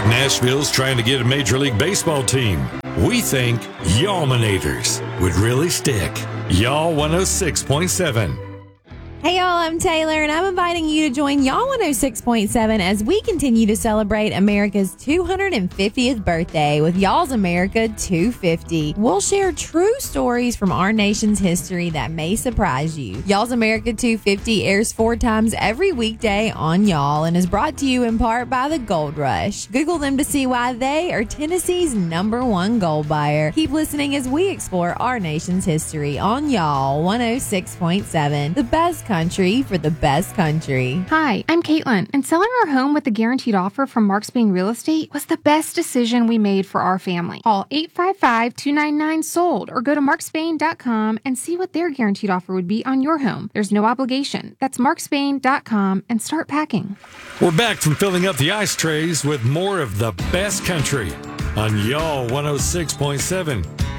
Heard Nashville's trying to get a Major League Baseball team. We think Y'allminators would really stick. Y'all 106.7. Hey y'all, I'm Taylor, and I'm inviting you to join Y'all 106.7 as we continue to celebrate America's 250th birthday with Y'all's America 250. We'll share true stories from our nation's history that may surprise you. Y'all's America 250 airs 4 times every weekday on Y'all and is brought to you in part by the Gold Rush. Google them to see why they are Tennessee's #1 gold buyer. Keep listening as we explore our nation's history on Y'all 106.7, the best country for the best country. Hi, I'm Caitlin, and selling our home with a guaranteed offer from Mark Spain Real Estate was the best decision we made for our family. Call 855-299-SOLD or go to markspain.com and see what their guaranteed offer would be on your home. There's no obligation. That's markspain.com and start packing. We're back from filling up the ice trays with more of the best country on Y'all 106.7.